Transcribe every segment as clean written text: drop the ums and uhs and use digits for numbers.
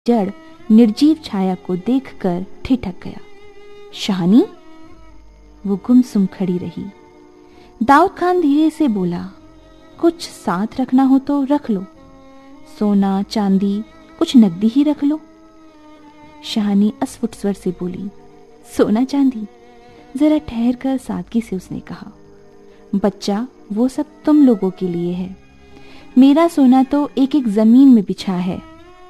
जड़ निर्जीव छाया को देखकर ठिठक गया। शाहनी? वो गुमसुम खड़ी रही। दाऊद खान धीरे से बोला, कुछ साथ रखना हो तो रख लो, सोना चांदी कुछ नकदी ही रख लो। शाहनी अस्फुट स्वर से बोली, सोना चांदी? जरा ठहर कर सादगी से उसने कहा, बच्चा वो सब तुम लोगों के लिए है, मेरा सोना तो एक एक जमीन में बिछा है।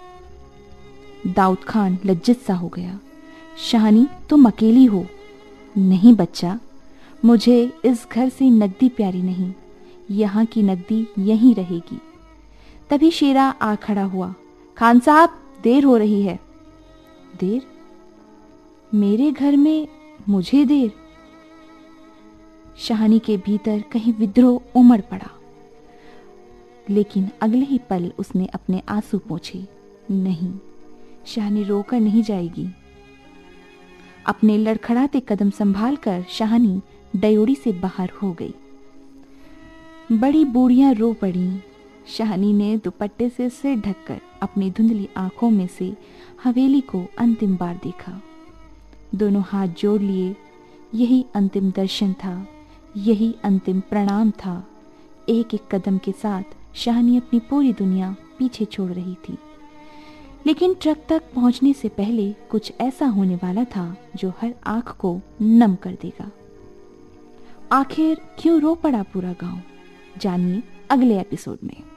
दाऊद खान लज्जित सा हो गया। शाहनी तुम अकेली हो। नहीं बच्चा, मुझे इस घर से नकदी प्यारी नहीं, यहाँ की नकदी यहीं रहेगी। तभी शेरा आ खड़ा हुआ, खान साहब देर हो रही है। देर? मेरे घर में मुझे देर? शाहनी के भीतर कहीं विद्रोह उमड़ पड़ा, लेकिन अगले ही पल उसने अपने आंसू पोंछे। नहीं, शाहनी रोकर नहीं जाएगी। अपने लड़खड़ाते कदम संभाल कर शाहनी डयोड़ी से बाहर हो गई। बड़ी बूढ़ियां रो पड़ी। शाहनी ने दुपट्टे से सिर ढककर अपनी धुंधली आंखों में से हवेली को अंतिम बार देखा। दोनों हाथ जोड़ लिए। यही अंतिम दर्शन था, यही अंतिम प्रणाम था। एक एक कदम के साथ शाहनी अपनी पूरी दुनिया पीछे छोड़ रही थी, लेकिन ट्रक तक पहुंचने से पहले कुछ ऐसा होने वाला था जो हर आंख को नम कर देगा। आखिर क्यों रो पड़ा पूरा गांव? जानिए अगले एपिसोड में।